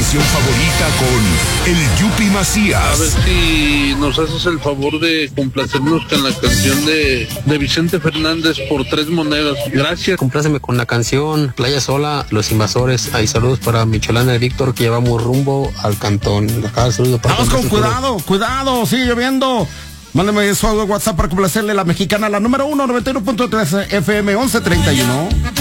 canción favorita con el Yupi Macías. A ver si nos haces el favor de complacernos con la canción de Vicente Fernández por 3 monedas. Gracias. Compláceme con la canción Playa Sola, Los Invasores. Hay saludos para Michelana y Víctor, que llevamos rumbo al Cantón. Acá, saludos para vamos con cuidado, sigue lloviendo. Mándeme su audio WhatsApp para complacerle la mexicana, la número 1, 91.3 FM 1131.